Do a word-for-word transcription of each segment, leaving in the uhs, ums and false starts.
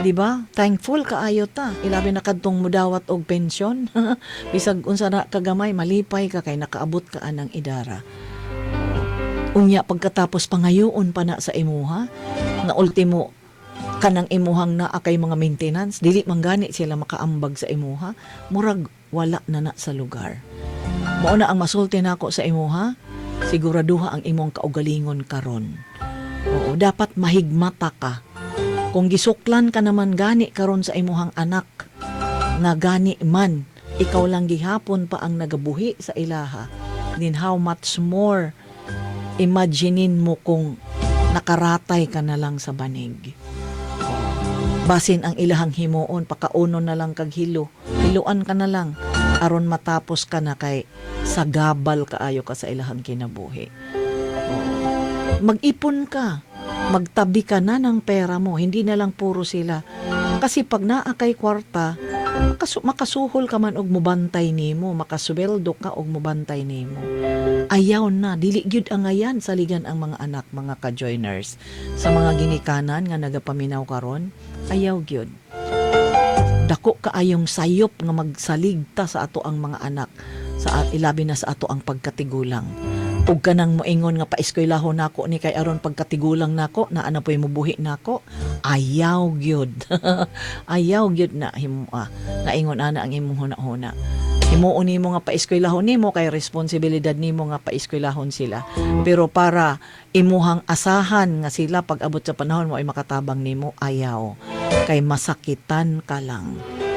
di ba? Thankful kaayo ta. Ilabi na kadtong mudawat og pensyon. Bisag unsa na kagamay malipay ka kay nakaabot ka anang idara. Unya pagkatapos pangayoon pa na sa imuha, na ultimo kanang imuhang naa kay mga maintenance, dili man gani sila makaambag sa imuha, murag wala na na sa lugar. Mao na ang masulti nako sa imuha, siguraduha ang imong kaugalingon karon. Oo, dapat mahigmata ka. Kung gisuklan ka naman gani karon sa imuhang anak, nga gani man, ikaw lang gihapon pa ang nagabuhi sa ilaha, then how much more imaginin mo kung nakaratay ka na lang sa banig. Basin ang ilahang himuon, pakauno na lang kag hilo. Hiluan ka na lang, aron matapos ka na kay sagabal kaayo ka sa ilahang kinabuhi. Mag-ipon ka, magtabi ka na ng pera mo, hindi na lang puro sila. Kasi pag naa kay kwarta, makasu- makasuhol ka man og mubantay nimo, makasweldo ka og mubantay nimo. Ayaw na, dili gyud ang ayan saligan ang mga anak, mga ka-joiners. Sa mga ginikanan nga nagapaminaw karon, ayaw gyud. Dako kaayong sayop nga magsaligta sa ato ang mga anak, sa ilabi na sa ato ang pagkatigulang. Ug kanang moingon nga paeskwelahon nako ni kay aron pagkatigulang nako na ana poy mubuhi nako, ayaw gyud. Ayaw gyud na himo ah, naingon ana ang imong huna-huna. Himuon nimo nga paeskwelahon nimo kay responsibilidad nimo nga paeskwelahon sila. Pero para imuhang asahan nga sila pag abot sa panahon mo ay makatabang nimo, ayaw. Kay masakitan ka lang.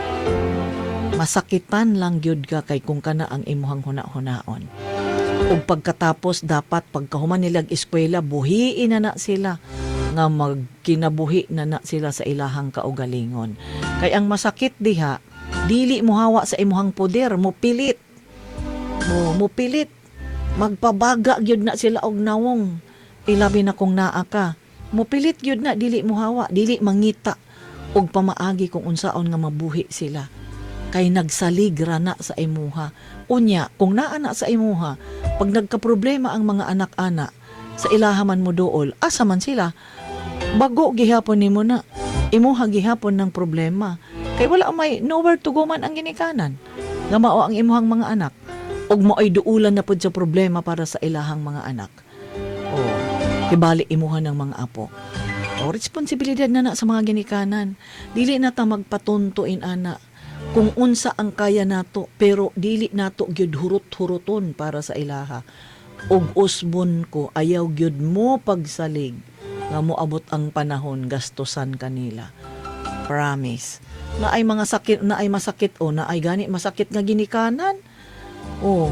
Masakitan lang gyud ka kay kung kana ang imuhang huna-hunaon. Ug pagkatapos dapat pagkahuman nilag eskwela buhiin na na sila nga magkinabuhi na na sila sa ilahang kaugalingon. Kay ang masakit diha, dili mo hawa sa imuhang poder, mo pilit. Mo mo pilit. Magpabaga gyud na sila og nawong. Ilabi na kung naa ka. Mo pilit gyud na dili mo hawa, dili mangita og pamaagi kung unsaon nga mabuhi sila. Kay nagsalig na sa imuha. Unya, kung naa na sa imuha, pag nagkaproblema ang mga anak-anak, sa ilahaman mo dool, asa man sila, bago gihapon nimo na, imuha gihapon ng problema. Kay wala may nowhere to go man ang ginikanan. Nga mao ang imuhang mga anak. Og mo ay duulan na pod sa problema para sa ilahang mga anak. O, kibali imuha ng mga apo. O, responsibilidad na na sa mga ginikanan. Dili na ta magpatuntuin ana kung unsa ang kaya nato, pero dili nato gyud hurot-huroton para sa ilaha. Og usbon ko, ayaw gyud mo pagsalig nga moabot ang panahon gastusan kanila. Promise. Na ay mga sakit, na ay masakit o na ay gani masakit nga ginikanan. O.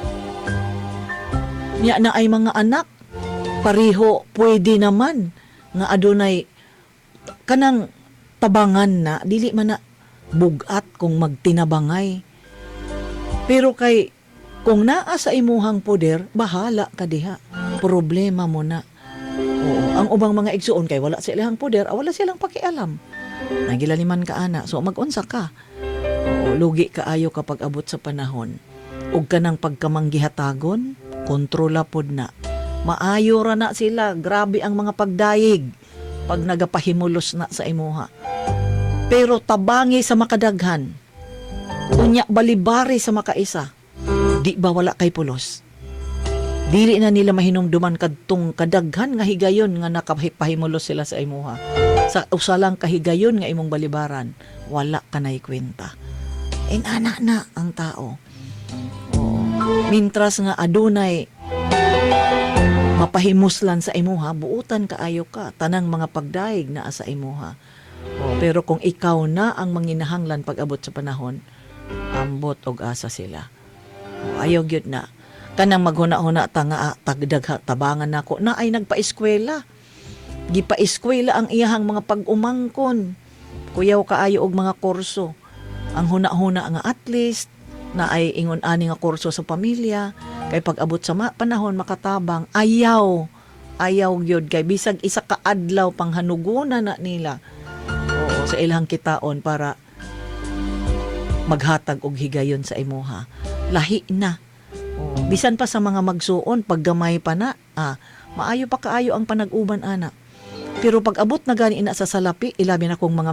Nya na ay mga anak pareho pwede naman nga adunay kanang tabangan na dili man na bugat kung magtinabangay. Pero kay kung naa sa imuhang poder, bahala ka diha. Problema mo na. Oo, ang ubang mga igsuon kay wala silang poder, wala silang pakialam. Nagilaliman ka ana, so mag-unsa ka. Oo, lugi kaayo kapag abot sa panahon. Ug kanang pagkamanggihatagon, kontrola pod na. Maayo ra na sila, grabe ang mga pagdayig pag nagapahimulos na sa imuha. Pero tabangi sa makadaghan, unya balibari sa makaisa, di ba wala kay pulos? Dili na nila mahinumduman kadtong kadaghan nga higayon nga nakapahimulos sila sa imuha. Sa usalang kahigayon nga imong balibaran, wala ka na'y kwenta. En anak na ang tao. Oo. Mintras nga adunay mapahimuslan sa imuha, buutan kaayo ka, tanang mga pagdaig na sa imuha. Oh, pero kung ikaw na ang manginahanglan pag abot sa panahon, ambot og asa sila. Oh, ayaw gyud na. Kanang maghuna-huna ta nga tagdag tabangan nako na ay nagpa-eskwela. Gipa-eskwela ang iyahang mga pag-umangkon. Kuyaw kaayo og mga kurso. Ang huna-huna nga at least na ay ingon ani nga kurso sa pamilya kay pag abot sa ma- panahon makatabang, ayaw. Ayaw gyud kay bisag isa ka adlaw panghanugunan na nila. Oo, sa ilang kitaon para maghatag og higayon sa imuha. Lahi na. Oo, bisan pa sa mga magsuon, paggamay pa na, ah, maayo pa kaayo ang panag-uban ana. Pero pag abot na gani ina sa salapi, ilabi na kong mga